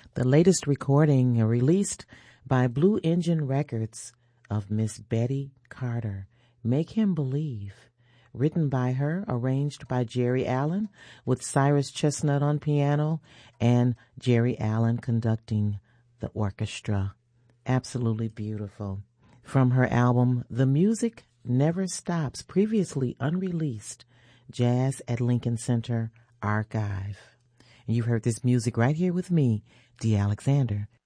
the latest recording released by Blue Engine Records of Miss Betty Carter, Make Him Believe, written by her, arranged by Jerry Allen, with Cyrus Chestnut on piano and Jerry Allen conducting the orchestra. Absolutely beautiful. From her album, The Music Never Stops, previously unreleased, Jazz at Lincoln Center Archive. And you've heard this music right here with me, Dee Alexander,